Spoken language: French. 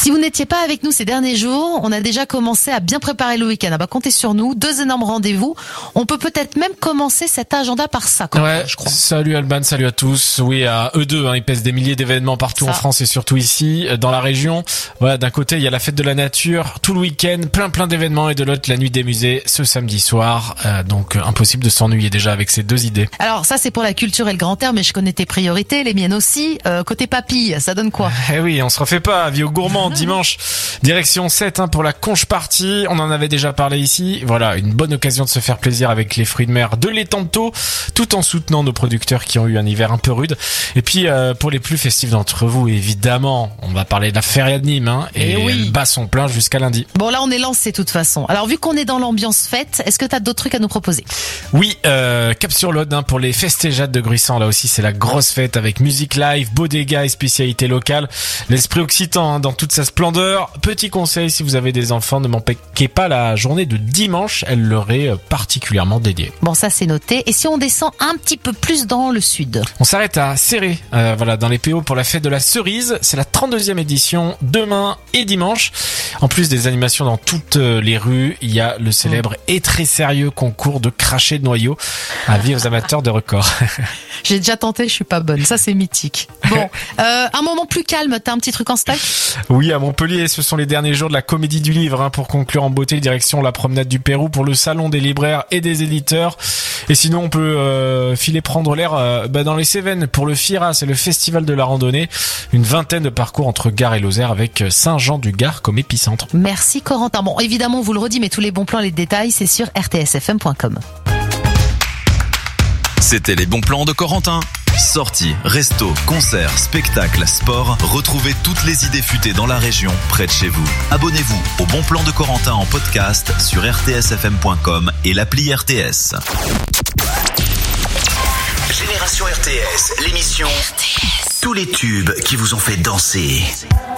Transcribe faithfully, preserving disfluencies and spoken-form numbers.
Si vous n'étiez pas avec nous ces derniers jours, on a déjà commencé à bien préparer le week-end. Ah bah comptez sur nous, deux énormes rendez-vous. On peut peut-être même commencer cet agenda par ça, quand ouais, même, je crois. Salut Alban, salut à tous. Oui, à eux deux, hein, ils pèsent des milliers d'événements partout ça. En France et surtout ici, dans la région. Voilà, d'un côté, il y a la fête de la nature, tout le week-end, plein plein d'événements, et de l'autre, la nuit des musées, ce samedi soir. Euh, donc, impossible de s'ennuyer déjà avec ces deux idées. Alors ça, c'est pour la culture et le grand air, mais je connais tes priorités, les miennes aussi. Euh, côté papille, ça donne quoi? Eh oui, on se refait pas. Avis aux gourmands, dimanche, direction sept hein, pour la conche party. On en avait déjà parlé ici. Voilà, une bonne occasion de se faire plaisir avec les fruits de mer de l'étang, tout en soutenant nos producteurs qui ont eu un hiver un peu rude. Et puis, euh, pour les plus festifs d'entre vous, évidemment, on va parler de la feria de Nîmes, hein, et, et oui. Elle bat son plein jusqu'à lundi. Bon, là, on est lancé de toute façon. Alors, vu qu'on est dans l'ambiance fête, est-ce que t'as d'autres trucs à nous proposer? Oui, euh, cap sur l'Aude, hein, pour les festéjades de Gruissant. Là aussi, c'est la grosse fête avec musique live, beaux dégâts et spécialités locales. L'esprit occitan, hein, dans toute sa splendeur. Petit conseil, si vous avez des enfants, ne manquez pas la journée de dimanche. Elle leur est particulièrement dédiée. Bon, ça, c'est noté. Et si on descend un petit peu plus dans le sud? On s'arrête à Céré, euh, voilà, dans les P O pour la fête de la cerise. C'est la trente-deuxième édition, demain et dimanche. En plus des animations dans toutes les rues, il y a le célèbre mmh. et très sérieux concours de cracher de noyaux. Avis aux amateurs de records. J'ai déjà tenté, je suis pas bonne. Ça, c'est mythique. Bon, euh, un moment plus calme. T'as un petit truc en stock? Oui, à Montpellier, ce sont les derniers jours de la Comédie du Livre, hein, pour conclure en beauté, direction la promenade du Pérou pour le salon des libraires et des éditeurs. Et sinon, on peut euh, filer prendre l'air euh, bah, dans les Cévennes pour le FIRA, c'est le festival de la randonnée. Une vingtaine de parcours entre Gare et Lozère avec Saint-Jean-du-Gard comme épicentre. Merci Corentin. Bon, évidemment, on vous le redit, mais tous les bons plans et les détails, c'est sur r t s f m point com. C'était les bons plans de Corentin. Sorties, restos, concerts, spectacles, sport, retrouvez toutes les idées futées dans la région, près de chez vous. Abonnez-vous au Bon Plan de Corentin en podcast sur r t s f m point com et l'appli R T S. Génération R T S, l'émission R T S. Tous les tubes qui vous ont fait danser.